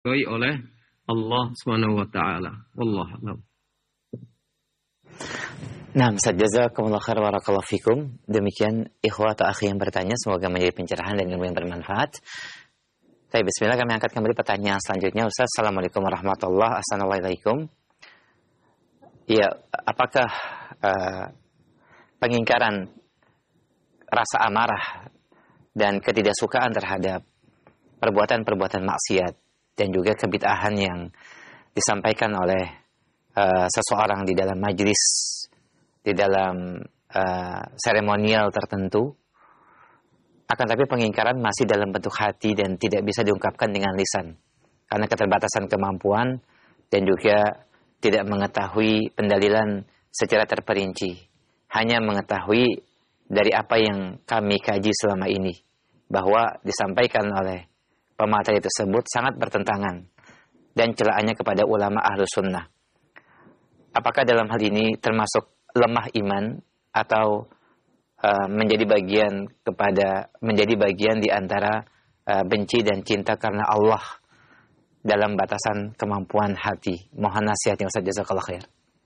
oleh Allah Subhanahu wa taala. Wallahu a'lam. Nah, jazakumullah khair barakallahu fikum. Demikian ikhwah atau akhi yang bertanya, semoga menjadi pencerahan dan ilmu yang bermanfaat. Baik, bismillah, kami angkat kembali pertanyaan selanjutnya. Ustaz, assalamualaikum warahmatullahi wabarakatuh. Ya, apakah pengingkaran rasa amarah dan ketidaksukaan terhadap perbuatan-perbuatan maksiat dan juga kebid'ahan yang disampaikan oleh seseorang di dalam majlis, di dalam seremonial tertentu, akan tapi pengingkaran masih dalam bentuk hati dan tidak bisa diungkapkan dengan lisan karena keterbatasan kemampuan dan juga tidak mengetahui pendalilan secara terperinci, hanya mengetahui dari apa yang kami kaji selama ini, bahwa disampaikan oleh pemateri tersebut sangat bertentangan dan celaannya kepada ulama ahlus sunnah. Apakah dalam hal ini termasuk lemah iman atau menjadi bagian di antara benci dan cinta karena Allah dalam batasan kemampuan hati? Mohon nasihatnya Ustaz, jazakallah khair.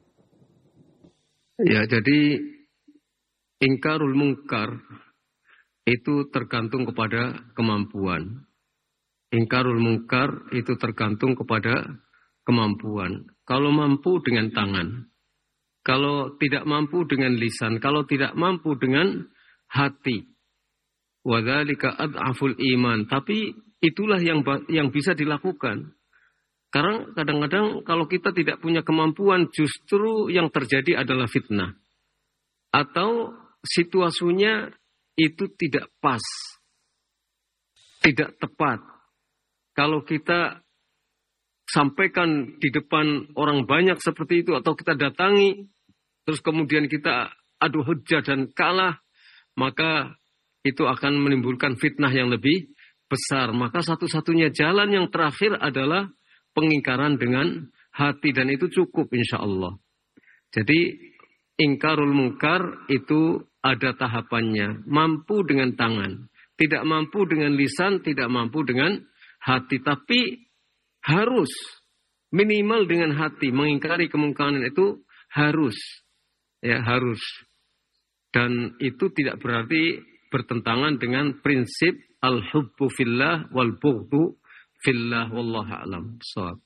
Ya, jadi ingkarul munkar itu tergantung kepada kemampuan. Ingkarul munkar itu tergantung kepada kemampuan. Kalau mampu dengan tangan, kalau tidak mampu dengan lisan, kalau tidak mampu dengan hati. Wadzalika ad'aful iman. Tapi itulah yang bisa dilakukan. Karena kadang-kadang kalau kita tidak punya kemampuan, justru yang terjadi adalah fitnah. Atau situasinya itu tidak pas, tidak tepat. Kalau kita sampaikan di depan orang banyak seperti itu, atau kita datangi, terus kemudian kita adu hujjah dan kalah, maka itu akan menimbulkan fitnah yang lebih besar. Maka satu-satunya jalan yang terakhir adalah pengingkaran dengan hati, dan itu cukup insya Allah. Jadi ingkarul munkar itu ada tahapannya. Mampu dengan tangan, tidak mampu dengan lisan, tidak mampu dengan hati, tapi harus minimal dengan hati. Mengingkari kemungkaran itu harus, ya harus. Dan itu tidak berarti bertentangan dengan prinsip al-hubbu fillah wal bughdu fillah, wallahu a'lam.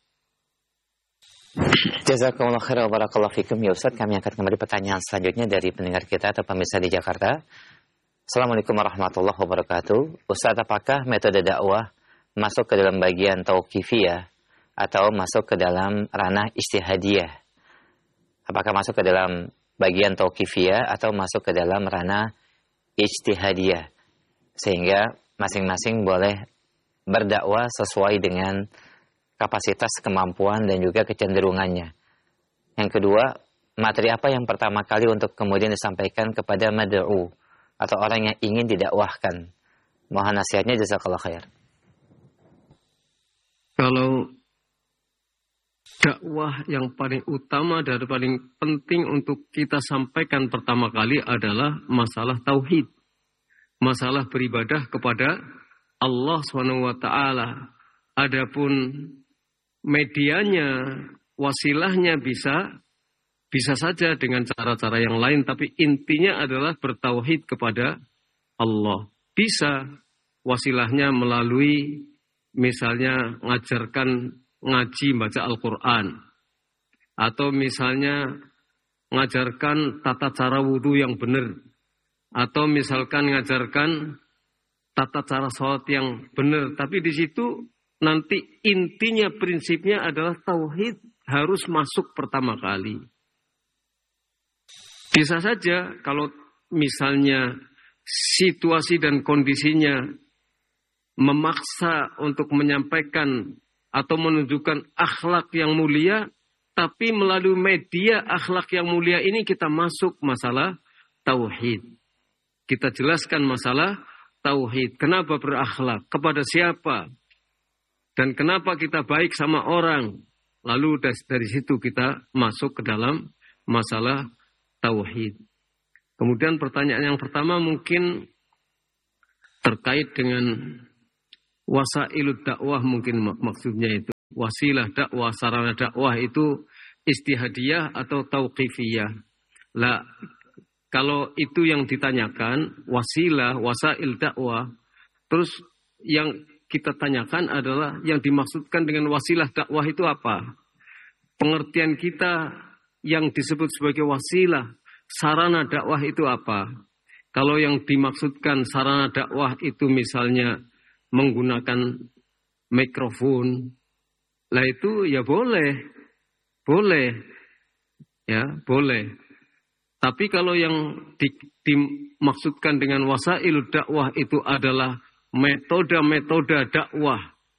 Jazakumullah khairan wa barakallahu fikum. Ya Ustaz, kami akan kembali pertanyaan selanjutnya dari pendengar kita atau pemirsa di Jakarta. Assalamualaikum warahmatullahi wabarakatuh. Ustaz, apakah metode dakwah masuk ke dalam bagian tauqifiyah atau masuk ke dalam ranah ijtihadiyah? Apakah masuk ke dalam bagian tauqifiyah atau masuk ke dalam ranah ijtihadiyah? Sehingga masing-masing boleh berdakwah sesuai dengan kapasitas, kemampuan, dan juga kecenderungannya. Yang kedua, materi apa yang pertama kali untuk kemudian disampaikan kepada mad'u atau orang yang ingin didakwahkan? Mohon nasihatnya, jazakallah khair. Kalau dakwah yang paling utama dan paling penting untuk kita sampaikan pertama kali adalah masalah tauhid. Masalah beribadah kepada Allah SWT. Adapun medianya, wasilahnya bisa saja dengan cara-cara yang lain, tapi intinya adalah bertauhid kepada Allah. Bisa wasilahnya melalui misalnya ngajarkan ngaji baca Al-Quran, atau misalnya ngajarkan tata cara wudhu yang benar, atau misalkan ngajarkan tata cara sholat yang benar. Tapi di situ nanti intinya, prinsipnya adalah tauhid harus masuk pertama kali. Bisa saja kalau misalnya situasi dan kondisinya memaksa untuk menyampaikan atau menunjukkan akhlak yang mulia, tapi melalui media akhlak yang mulia ini kita masuk masalah tauhid. Kita jelaskan masalah tauhid. Kenapa berakhlak? Kepada siapa? Dan kenapa kita baik sama orang? Lalu dari situ kita masuk ke dalam masalah tauhid. Kemudian pertanyaan yang pertama mungkin terkait dengan wasailud dakwah, mungkin maksudnya itu. wasilah dakwah, sarana dakwah itu istihadiyah atau tauqifiyah. Lah, kalau itu yang ditanyakan, wasilah, wasail dakwah, terus yang kita tanyakan adalah yang dimaksudkan dengan wasilah dakwah itu apa? Pengertian kita yang disebut sebagai wasilah, sarana dakwah itu apa? Kalau yang dimaksudkan sarana dakwah itu misalnya menggunakan mikrofon, lah itu ya boleh, ya boleh. Tapi kalau yang dimaksudkan dengan wasail dakwah itu adalah metode-metode dakwah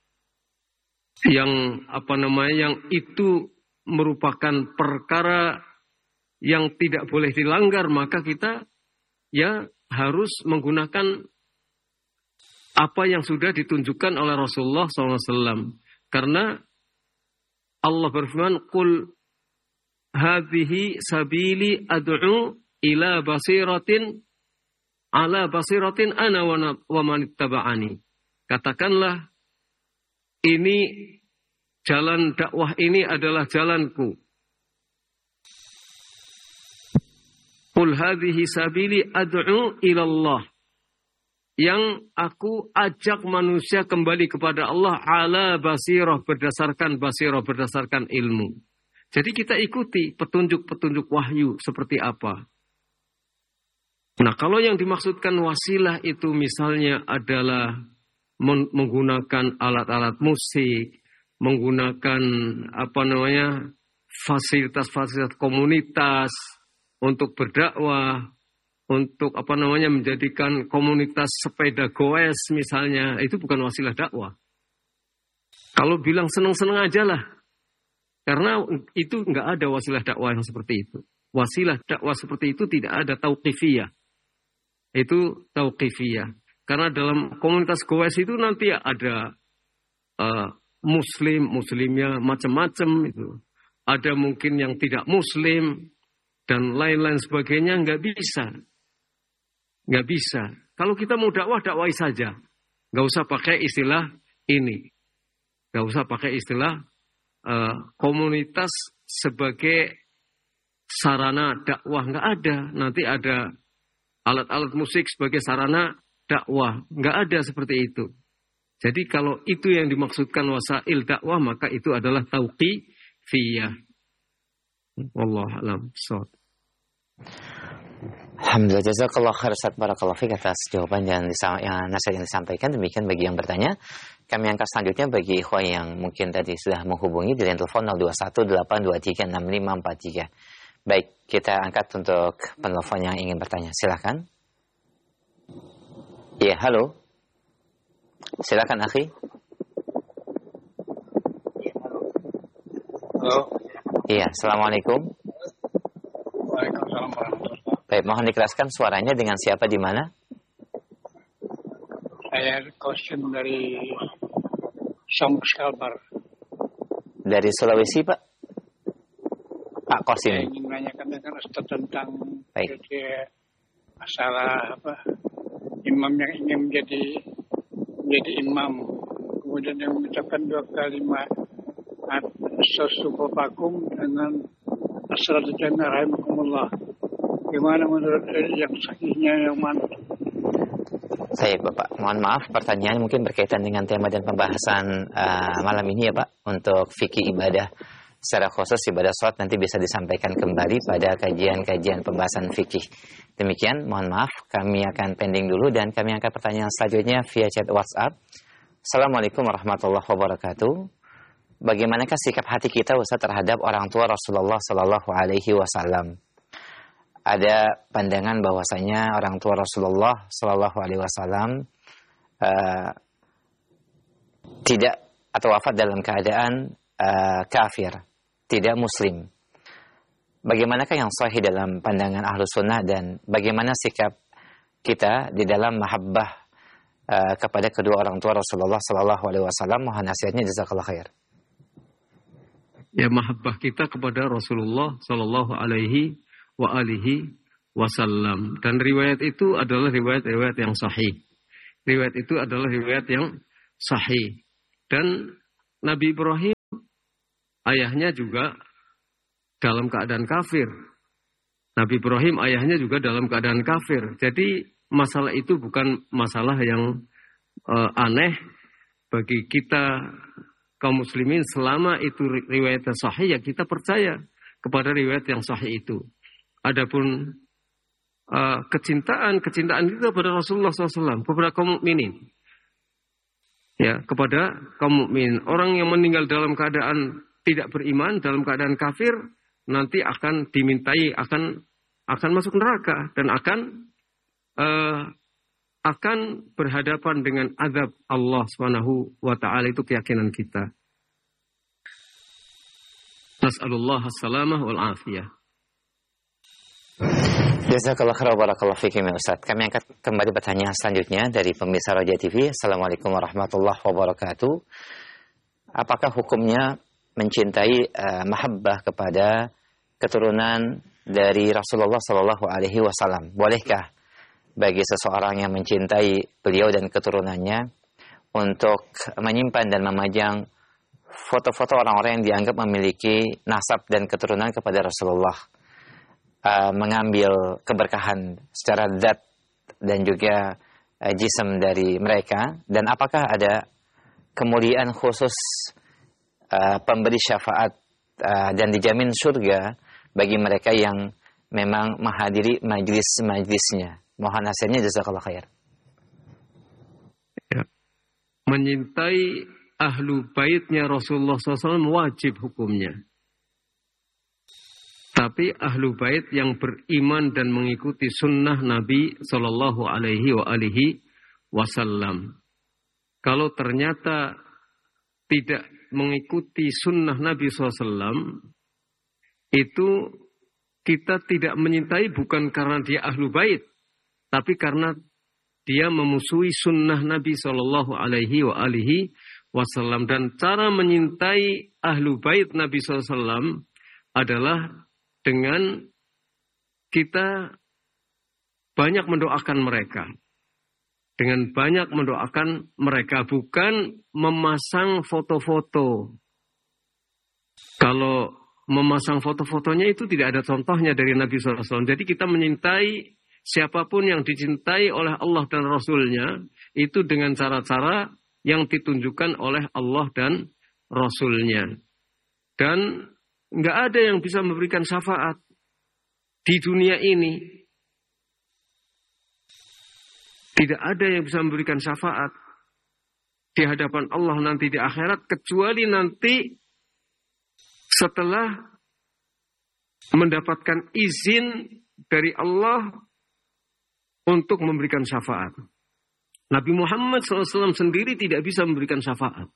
yang yang itu merupakan perkara yang tidak boleh dilanggar, maka kita ya harus menggunakan apa yang sudah ditunjukkan oleh Rasulullah SAW. Karena Allah berfirman, "Qul hadhihi sabili ad'u ila basiratin ala basiratin ana wa man ittaba'ani." Katakanlah, ini jalan dakwah ini adalah jalanku. Qul hadhihi sabili ad'u ila Allah. Yang aku ajak manusia kembali kepada Allah ala basirah, berdasarkan ilmu. Jadi kita ikuti petunjuk-petunjuk wahyu seperti apa. Nah, kalau yang dimaksudkan wasilah itu misalnya adalah menggunakan alat-alat musik, menggunakan fasilitas-fasilitas komunitas untuk berdakwah, untuk menjadikan komunitas sepeda goes misalnya, itu bukan wasilah dakwah. Kalau bilang senang-senang aja lah, karena itu nggak ada wasilah dakwah yang seperti itu. Wasilah dakwah seperti itu tidak ada tauqifiyah. Itu tauqifiyah. Karena dalam komunitas goes itu nanti ada muslimnya macam-macam itu. Ada mungkin yang tidak muslim dan lain-lain sebagainya, nggak bisa. Kalau kita mau dakwah saja. Nggak usah pakai istilah ini. Nggak usah pakai istilah komunitas sebagai sarana dakwah. Nggak ada. Nanti ada alat-alat musik sebagai sarana dakwah. Nggak ada seperti itu. Jadi kalau itu yang dimaksudkan wasail dakwah, maka itu adalah tauqifiyah. Wallahu a'lam bishawab. Alhamdulillah, jazakallah khair Ustaz, barakallahu fiik atas jawaban dan nasihat yang disampaikan. Demikian bagi yang bertanya. Kami angkat selanjutnya bagi ikhwah yang mungkin tadi sudah menghubungi di line telepon 0218236543. Baik, kita angkat untuk penelpon yang ingin bertanya. Silakan. Ya, halo. Silakan akhi. Halo. Iya, assalamualaikum. Waalaikumsalam warahmatullahi wabarakatuh. Baik, mohon dikeraskan suaranya, dengan siapa di mana? Saya Qasim dari Sombus Kalbar. Dari Sulawesi, Pak? Pak Qasim. Saya ingin menanyakan dengan Ustaz tentang masalah imam yang ingin menjadi imam, kemudian yang mengucapkan dua kalimat As-subuhakum dengan As-salatu jami'ah rahimakumullah. Gimana menurut yang sahihnya, yang mana? Baik Bapak, mohon maaf pertanyaan mungkin berkaitan dengan tema dan pembahasan malam ini ya Pak. Untuk fikih ibadah secara khusus ibadah sholat nanti bisa disampaikan kembali pada kajian-kajian pembahasan fikih. Demikian, mohon maaf kami akan pending dulu dan kami angkat pertanyaan selanjutnya via chat WhatsApp. Assalamualaikum warahmatullahi wabarakatuh. Bagaimanakah sikap hati kita Ustaz terhadap orang tua Rasulullah Sallallahu Alaihi Wasallam? Ada pandangan bahwasanya orang tua Rasulullah Sallallahu Alaihi Wasallam tidak atau wafat dalam keadaan kafir, tidak muslim. Bagaimanakah yang sahih dalam pandangan Ahlus Sunnah dan bagaimana sikap kita di dalam mahabbah kepada kedua orang tua Rasulullah Sallallahu Alaihi Wasallam? Mohon nasihatnya, jazakallah khair. Ya, mahabbah kita kepada Rasulullah Sallallahu Alaihi Wasallam. Dan riwayat itu adalah riwayat yang sahih. Riwayat itu adalah riwayat yang sahih. Dan Nabi Ibrahim ayahnya juga dalam keadaan kafir. Nabi Ibrahim ayahnya juga dalam keadaan kafir. Jadi masalah itu bukan masalah yang aneh bagi kita kaum muslimin. Selama itu riwayat sahih, ya kita percaya kepada riwayat yang sahih itu. Adapun kecintaan itu kepada Rasulullah SAW, kepada kaum mukminin. Ya, kepada kaum mukminin. Orang yang meninggal dalam keadaan tidak beriman, dalam keadaan kafir, nanti akan dimintai, akan masuk neraka dan akan berhadapan dengan azab Allah Subhanahu wa taala. Itu keyakinan kita. Nas'alullah as-salamah wal afiyah. Jazakallah khairan barakallahu fikum ya Ustaz. Kami angkat kembali pertanyaan selanjutnya dari pemirsa Roja TV. Assalamualaikum warahmatullahi wabarakatuh. Apakah hukumnya mencintai mahabbah kepada keturunan dari Rasulullah Sallallahu Alaihi Wasallam? Bolehkah bagi seseorang yang mencintai beliau dan keturunannya untuk menyimpan dan memajang foto-foto orang-orang yang dianggap memiliki nasab dan keturunan kepada Rasulullah, mengambil keberkahan secara zat dan juga jism dari mereka? Dan apakah ada kemuliaan khusus pemberi syafaat dan dijamin surga bagi mereka yang memang menghadiri majlis-majlisnya? Mohon nasihatnya, jazakallah khair. Ya. Menyintai ahlu baitnya Rasulullah SAW wajib hukumnya. Tapi ahlu bait yang beriman dan mengikuti sunnah Nabi Sallallahu Alaihi Wasallam. Kalau ternyata tidak mengikuti sunnah Nabi SAW, itu kita tidak menyintai bukan karena dia ahlu bait, tapi karena dia memusuhi sunnah Nabi Sallallahu Alaihi Wasallam. Dan cara menyintai ahlu bait Nabi SAW adalah dengan kita banyak mendoakan mereka. Dengan banyak mendoakan mereka, bukan memasang foto-foto. Kalau memasang foto-fotonya itu tidak ada contohnya dari Nabi SAW. Jadi kita menyintai siapapun yang dicintai oleh Allah dan Rasulnya, itu dengan cara-cara yang ditunjukkan oleh Allah dan Rasulnya. Dan nggak ada yang bisa memberikan syafaat di dunia ini. Tidak ada yang bisa memberikan syafaat di hadapan Allah nanti di akhirat, kecuali nanti setelah mendapatkan izin dari Allah untuk memberikan syafaat. Nabi Muhammad SAW sendiri tidak bisa memberikan syafaat.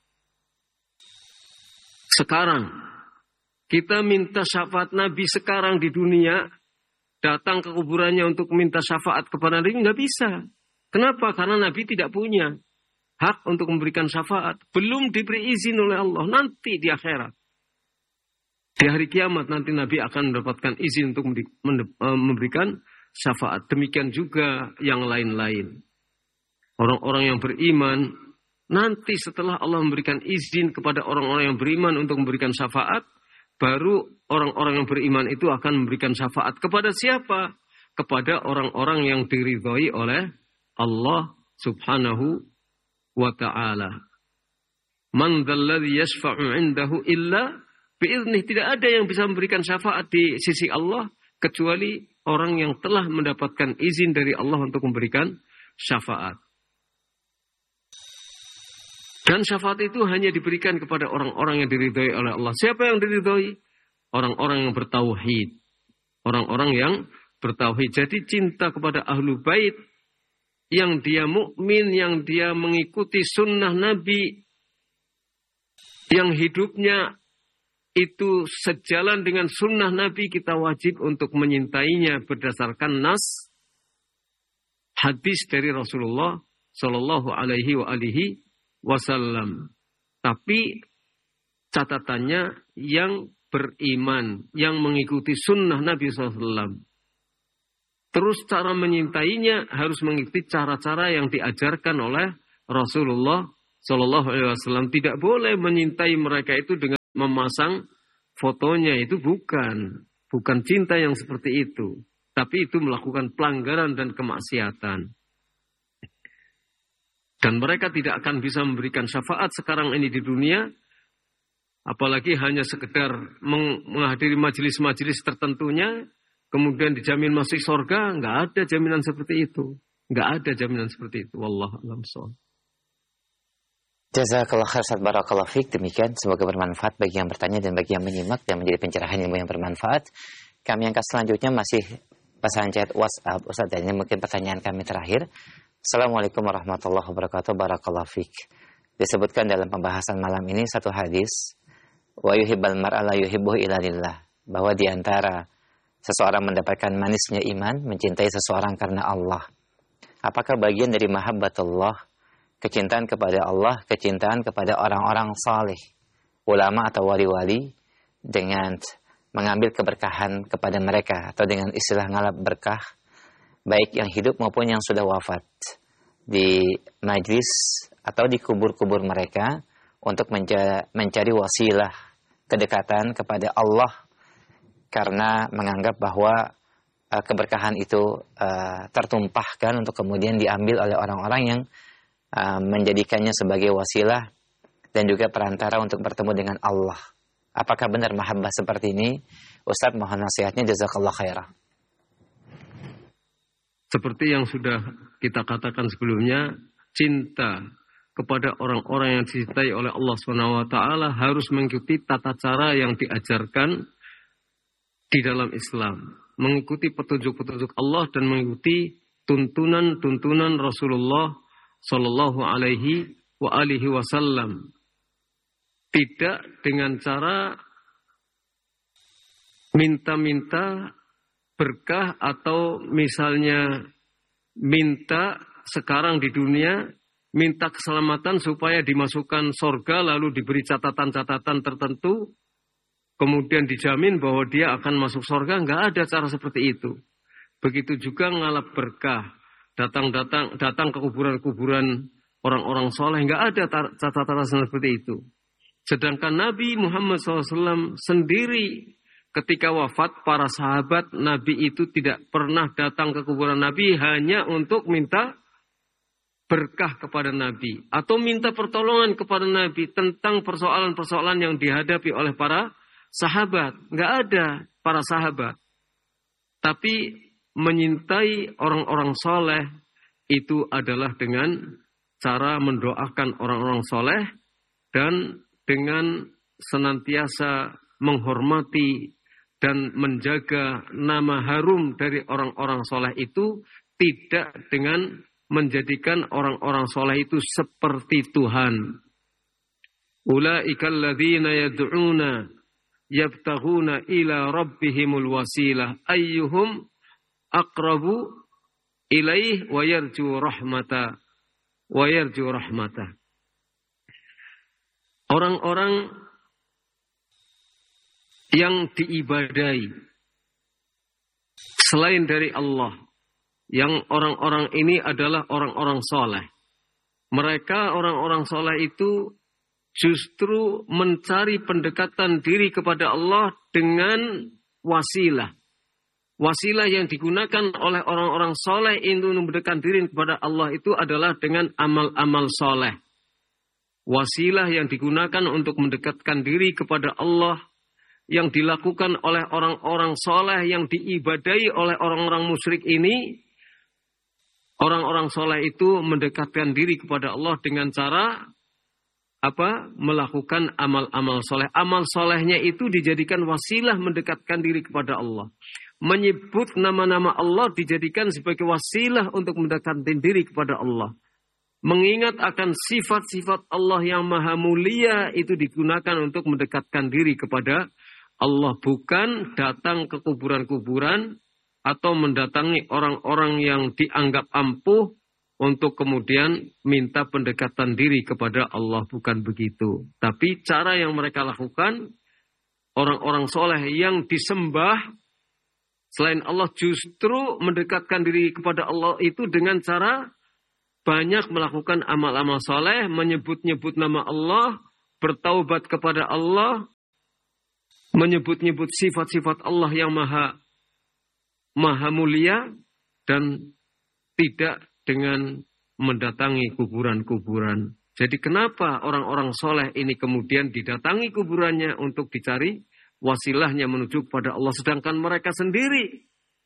Sekarang kita minta syafaat Nabi sekarang di dunia, datang ke kuburannya untuk minta syafaat kepada Nabi, nggak bisa. Kenapa? Karena Nabi tidak punya hak untuk memberikan syafaat. Belum diberi izin oleh Allah. Nanti di akhirat, di hari kiamat, nanti Nabi akan mendapatkan izin untuk memberikan syafaat. Demikian juga yang lain-lain. Orang-orang yang beriman, nanti setelah Allah memberikan izin kepada orang-orang yang beriman untuk memberikan syafaat, baru orang-orang yang beriman itu akan memberikan syafaat. Kepada siapa? Kepada orang-orang yang diridhoi oleh Allah Subhanahu wa ta'ala. Man dzalladzi yashfa'u 'indahu illa bi'idnih. Tidak ada yang bisa memberikan syafaat di sisi Allah kecuali orang yang telah mendapatkan izin dari Allah untuk memberikan syafaat. Dan syafaat itu hanya diberikan kepada orang-orang yang diridhoi oleh Allah. Siapa yang diridhoi? Orang-orang yang bertauhid. Orang-orang yang bertauhid. Jadi cinta kepada ahlu bait, yang dia mukmin, yang dia mengikuti sunnah Nabi, yang hidupnya itu sejalan dengan sunnah Nabi, kita wajib untuk menyintainya berdasarkan nas hadis dari Rasulullah Sallallahu Alaihi Wasallam. Tapi catatannya yang beriman, yang mengikuti sunnah Nabi SAW. Terus cara menyintainya harus mengikuti cara-cara yang diajarkan oleh Rasulullah Sallallahu Alaihi Wasallam. Tidak boleh menyintai mereka itu dengan memasang fotonya, itu bukan cinta yang seperti itu. Tapi itu melakukan pelanggaran dan kemaksiatan. Dan mereka tidak akan bisa memberikan syafaat sekarang ini di dunia, apalagi hanya sekedar menghadiri majelis-majelis tertentunya, kemudian dijamin masuk surga. Nggak ada jaminan seperti itu. Nggak ada jaminan seperti itu. Wallahu a'lam bishawab. Jazakallah khair, Ustaz, barakallahu fiik. Demikian, semoga bermanfaat bagi yang bertanya dan bagi yang menyimak dan menjadi pencerahan ilmu yang bermanfaat. Kami angkat selanjutnya masih pesan chat WhatsApp, Ustaz, dan ini mungkin pertanyaan kami terakhir. Assalamualaikum warahmatullahi wabarakatuh. Barakallahu fiik. Disebutkan dalam pembahasan malam ini satu hadis, wa yuhibbal mar'a la yuhibbuhu illa lillah, bahwa di antara seseorang mendapatkan manisnya iman, mencintai seseorang karena Allah. Apakah bagian dari mahabbatullah, kecintaan kepada Allah, kecintaan kepada orang-orang saleh, ulama atau wali-wali, dengan mengambil keberkahan kepada mereka, atau dengan istilah ngalap berkah, baik yang hidup maupun yang sudah wafat, di majlis atau di kubur-kubur mereka, untuk mencari wasilah kedekatan kepada Allah, karena menganggap bahwa keberkahan itu tertumpahkan untuk kemudian diambil oleh orang-orang yang menjadikannya sebagai wasilah dan juga perantara untuk bertemu dengan Allah. Apakah benar mahabbah seperti ini? Ustaz, mohon nasihatnya, jazakallah khairah. Seperti yang sudah kita katakan sebelumnya, cinta kepada orang-orang yang dicintai oleh Allah SWT harus mengikuti tata cara yang diajarkan di dalam Islam, mengikuti petunjuk-petunjuk Allah dan mengikuti tuntunan-tuntunan Rasulullah Sallallahu alaihi wa alihi wasallam. Tidak dengan cara minta-minta berkah, atau misalnya minta sekarang di dunia, minta keselamatan supaya dimasukkan surga, lalu diberi catatan-catatan tertentu, kemudian dijamin bahwa dia akan masuk surga. Enggak ada cara seperti itu. Begitu juga ngalap berkah, datang ke kuburan-kuburan orang-orang soleh, nggak ada catatan seperti itu. Sedangkan Nabi Muhammad SAW sendiri ketika wafat, para sahabat Nabi itu tidak pernah datang ke kuburan Nabi hanya untuk minta berkah kepada Nabi, atau minta pertolongan kepada Nabi tentang persoalan-persoalan yang dihadapi oleh para sahabat. Nggak ada para sahabat. Tapi menyintai orang-orang soleh itu adalah dengan cara mendoakan orang-orang soleh dan dengan senantiasa menghormati dan menjaga nama harum dari orang-orang soleh itu, tidak dengan menjadikan orang-orang soleh itu seperti Tuhan. Ulaikal ladzina yad'una yabtaghuna ila rabbihimul wasilah ayyuhum aqrabu ilaih wa yarju rahmata. Orang-orang yang diibadai selain dari Allah, yang orang-orang ini adalah orang-orang soleh. Mereka orang-orang soleh itu justru mencari pendekatan diri kepada Allah dengan wasilah. Wasilah yang digunakan oleh orang-orang soleh itu mendekatkan diri kepada Allah itu adalah dengan amal-amal soleh. Wasilah yang digunakan untuk mendekatkan diri kepada Allah yang dilakukan oleh orang-orang soleh yang diibadai oleh orang-orang musyrik ini, orang-orang soleh itu mendekatkan diri kepada Allah dengan cara apa? Melakukan amal-amal soleh. Amal solehnya itu dijadikan wasilah mendekatkan diri kepada Allah. Menyebut nama-nama Allah dijadikan sebagai wasilah untuk mendekatkan diri kepada Allah. Mengingat akan sifat-sifat Allah yang maha mulia itu digunakan untuk mendekatkan diri kepada Allah. Bukan datang ke kuburan-kuburan atau mendatangi orang-orang yang dianggap ampuh untuk kemudian minta pendekatan diri kepada Allah. Bukan begitu. Tapi cara yang mereka lakukan, orang-orang soleh yang disembah selain Allah justru mendekatkan diri kepada Allah itu dengan cara banyak melakukan amal-amal soleh, menyebut-nyebut nama Allah, bertaubat kepada Allah, menyebut-nyebut sifat-sifat Allah yang maha mulia, dan tidak dengan mendatangi kuburan-kuburan. Jadi kenapa orang-orang soleh ini kemudian didatangi kuburannya untuk dicari wasilahnya menuju kepada Allah, sedangkan mereka sendiri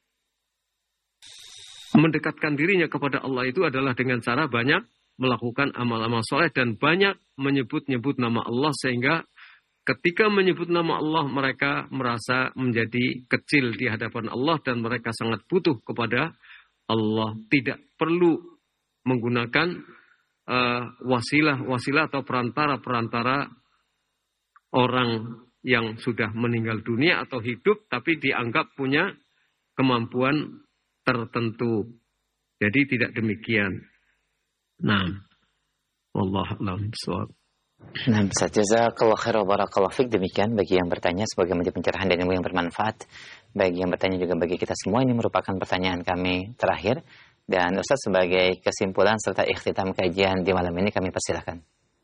mendekatkan dirinya kepada Allah itu adalah dengan cara banyak melakukan amal-amal soleh dan banyak menyebut-nyebut nama Allah, sehingga ketika menyebut nama Allah mereka merasa menjadi kecil di hadapan Allah dan mereka sangat butuh kepada Allah. Tidak perlu menggunakan wasilah atau perantara orang yang sudah meninggal dunia atau hidup tapi dianggap punya kemampuan tertentu. Jadi tidak demikian. Nah, wallahu a'lam bishawab. Nah, jazakallahu khairan wa barakallahu fiik. Demikian bagi yang bertanya, semoga menjadi pencerahan dan ilmu yang bermanfaat. Bagi yang bertanya juga bagi kita semua, ini merupakan pertanyaan kami terakhir. Dan Ustaz, sebagai kesimpulan serta ikhtitam kajian di malam ini, kami persilahkan.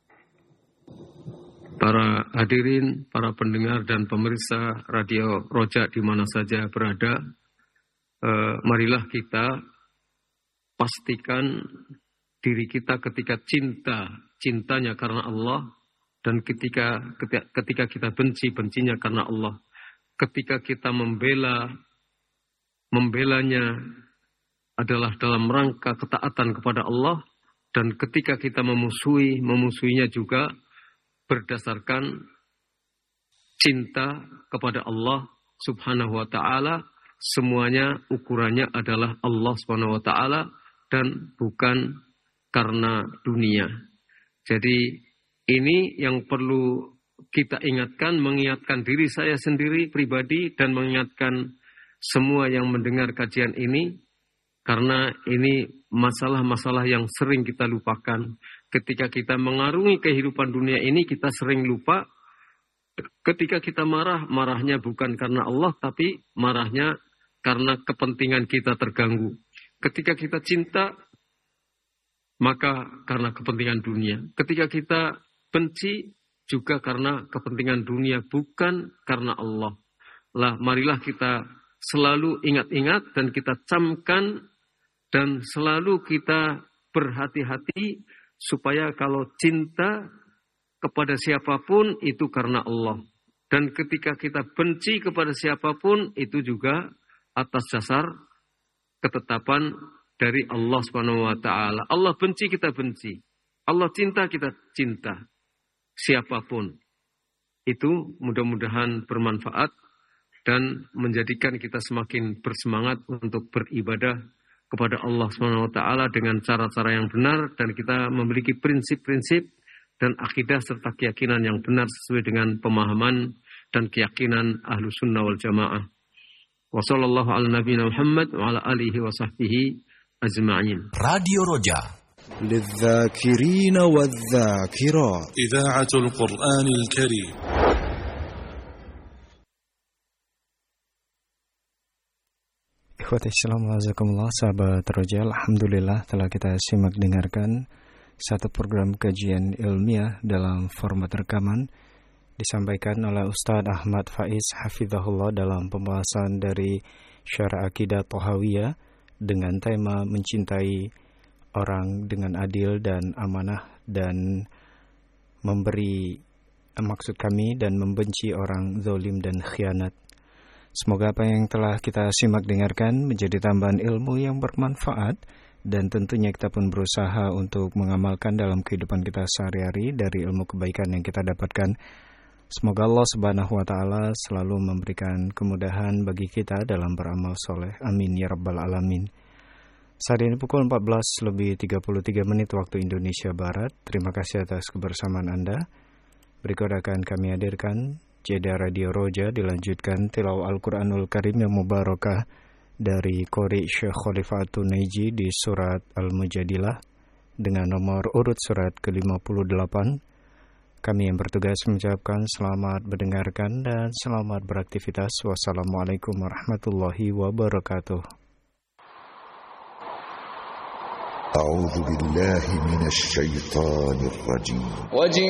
Para hadirin, para pendengar dan pemirsa Radio Roja di mana saja berada, marilah kita pastikan diri kita ketika cintanya karena Allah, dan ketika kita bencinya karena Allah. Ketika kita membelanya adalah dalam rangka ketaatan kepada Allah, dan ketika kita memusuhinya juga berdasarkan cinta kepada Allah Subhanahu wa ta'ala. Semuanya ukurannya adalah Allah Subhanahu wa ta'ala dan bukan karena dunia. Jadi ini yang perlu kita ingatkan, mengingatkan diri saya sendiri pribadi dan mengingatkan semua yang mendengar kajian ini, karena ini masalah-masalah yang sering kita lupakan. Ketika kita mengarungi kehidupan dunia ini, kita sering lupa. Ketika kita marahnya bukan karena Allah, tapi marahnya karena kepentingan kita terganggu. Ketika kita cinta, maka karena kepentingan dunia. Ketika kita benci, juga karena kepentingan dunia, bukan karena Allah. Lah, marilah kita selalu ingat-ingat dan kita camkan dan selalu kita berhati-hati supaya kalau cinta kepada siapapun itu karena Allah. Dan ketika kita benci kepada siapapun itu juga atas dasar ketetapan dari Allah Subhanahu wa taala. Allah benci, kita benci. Allah cinta, kita cinta. Siapapun. Itu mudah-mudahan bermanfaat dan menjadikan kita semakin bersemangat untuk beribadah kepada Allah Subhanahu wa taala dengan cara-cara yang benar, dan kita memiliki prinsip-prinsip dan akidah serta keyakinan yang benar sesuai dengan pemahaman dan keyakinan Ahlus Sunnah wal Jamaah. Wa sallallahu ala nabiyina Muhammad wa ala alihi wa sahbihi ajma'in. Radio Roja للذاكرين والذاكرات إذاعة القرآن الكريم. Assalamualaikum sahabat Roja. Alhamdulillah telah kita simak dengarkan satu program kajian ilmiah dalam format rekaman disampaikan oleh Ustadz Ahmad Faiz Hafizahullah dalam pembahasan dari Syarah Aqidah Thahawiyah dengan tema mencintai orang dengan adil dan amanah dan memberi maksud kami dan membenci orang zalim dan khianat. Semoga apa yang telah kita simak dengarkan menjadi tambahan ilmu yang bermanfaat, dan tentunya kita pun berusaha untuk mengamalkan dalam kehidupan kita sehari-hari dari ilmu kebaikan yang kita dapatkan. Semoga Allah Subhanahu wa taala selalu memberikan kemudahan bagi kita dalam beramal soleh. Amin ya rabbal alamin. Saat ini pukul 14:33 waktu Indonesia Barat. Terima kasih atas kebersamaan Anda. Berikut akan kami hadirkan jeda Radio Roja, dilanjutkan tilawah Al-Quranul Karim yang mubarakah dari Qori Syekh Khalifatul Naiji di surat Al-Mujadilah dengan nomor urut surat ke-58. Kami yang bertugas mengucapkan selamat mendengarkan dan selamat beraktivitas. Wassalamualaikum warahmatullahi wabarakatuh. A'udzu billahi minasy syaithanir rajim.